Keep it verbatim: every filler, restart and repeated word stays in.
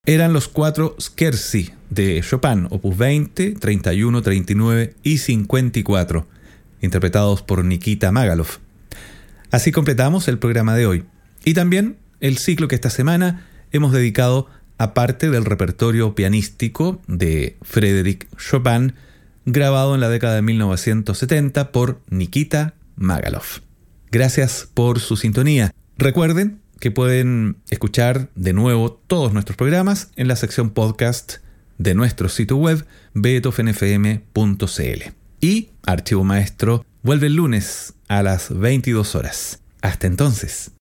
eran los cuatro Scherzi de Chopin, opus veinte, treinta y uno, treinta y nueve y cincuenta y cuatro, interpretados por Nikita Magalov. Así completamos el programa de hoy. Y también el ciclo que esta semana hemos dedicado a parte del repertorio pianístico de Frédéric Chopin, grabado en la década de mil novecientos setenta por Nikita Magalov. Gracias por su sintonía. Recuerden que pueden escuchar de nuevo todos nuestros programas en la sección podcast de nuestro sitio web beethoven f m punto c l. Y Archivo Maestro vuelve el lunes a las veintidós horas. Hasta entonces.